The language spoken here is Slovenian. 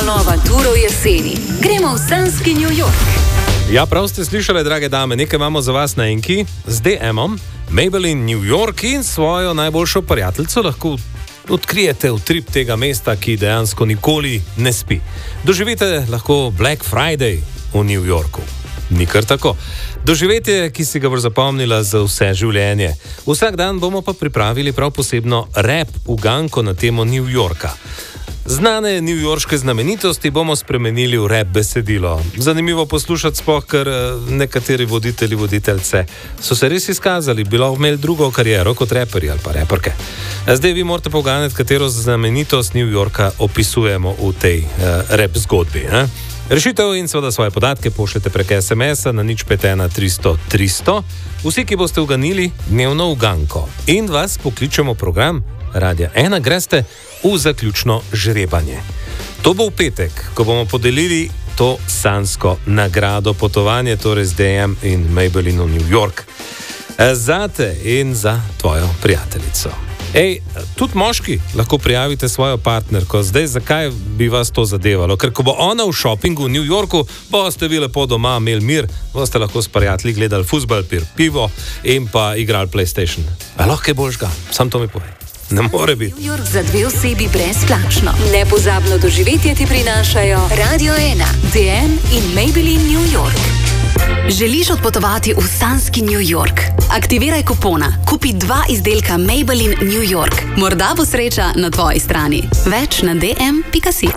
eno avanturo v jeseni. Gremo v sanski New York. Ja, prav ste slišali, drage dame, nekaj imamo za vas na enki. Z DM-om, Maybelline New York in svojo najboljšo prijateljico lahko odkrijete utrip tega mesta, ki dejansko nikoli ne spi. Doživite lahko Black Friday v New Yorku. Ni kar tako. Doživetje, ki si ga bo zapomnila za vse življenje. Vsak dan bomo pa pripravili prav posebno rap uganko na temo New Yorka. Znane newyorške znamenitosti bomo spremenili v rap besedilo. Zanimivo poslušati sploh, ker nekateri voditeljice so se res izkazali, bilo imeli drugo kariero kot reperji ali pa reperke. Zdaj vi morate poganjati, katero znamenitost New Yorka opisujemo v tej rap zgodbi. Rešitev in seveda svoje podatke pošljete prek SMS-a na 051 300 300. Vsi, ki boste uganili dnevno uganko in vas pokličemo program Radia 1, greste v zaključno žrebanje. To bo v petek, ko bomo podelili to sansko nagrado potovanje, torej z DM in Maybelline v New York. Zate in za tvojo prijateljico. Tudi moški lahko prijavite svojo partnerko. Zdaj, zakaj bi vas to zadevalo? Ker ko bo ona v šopingu v New Yorku, boste vi lepo doma imeli mir, boste lahko s prijatelji gledali fuzbal, pir pivo in pa igrali PlayStation. Lahko je boljšega, sam to mi povej. Ne more biti. New York za 2 osebi brezplačno. Nepozabno doživetje ti prinašajo Radio 1, DM in Maybelline New York. Želiš odpotovati v sanski New York? Aktiviraj kupona. Kupi 2 izdelka Maybelline New York. Morda bo sreča na tvoji strani. Več na dm.si.